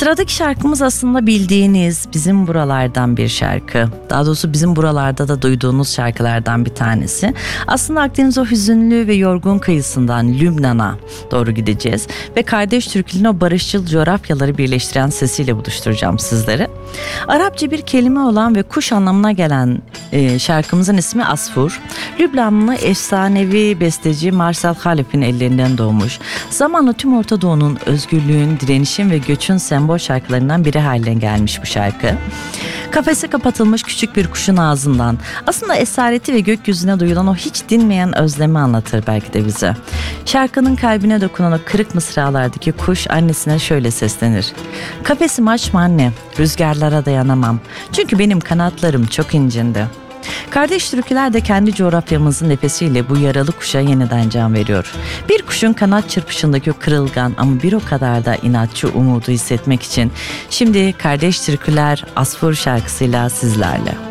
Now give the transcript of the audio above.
Sıradaki şarkımız aslında bildiğiniz bizim buralardan bir şarkı. Daha doğrusu bizim buralarda da duyduğunuz şarkılardan bir tanesi. Aslında Akdeniz o hüzünlü ve yorgun kıyısından Lübnan'a doğru gideceğiz. Ve kardeş Türk'ün o barışçıl coğrafyaları birleştiren sesiyle buluşturacağım sizleri. Arapça bir kelime olan ve kuş anlamına gelen şarkımızın ismi Asfur. Lübnanlı efsanevi besteci Marcel Halef'in ellerinden doğmuş. Zamanla tüm Orta Doğu'nun özgürlüğün, direnişin ve göçün sembol şarkılarından biri haline gelmiş bu şarkı. Kafese kapatılmış küçük bir kuşun ağzından aslında esareti ve gökyüzüne duyulan o hiç dinmeyen özlemi anlatır belki de bize. Şarkının kalbine dokunan o kırık mısralardaki kuş annesine şöyle seslenir. Kafesimi açma anne, rüzgarlara dayanamam. Çünkü benim kanatlarım çok incindi. Kardeş türküler de kendi coğrafyamızın nefesiyle bu yaralı kuşa yeniden can veriyor. Bir kuşun kanat çırpışındaki o kırılgan ama bir o kadar da inatçı umudu hissetmek için şimdi Kardeş Türküler Asfur şarkısıyla sizlerle.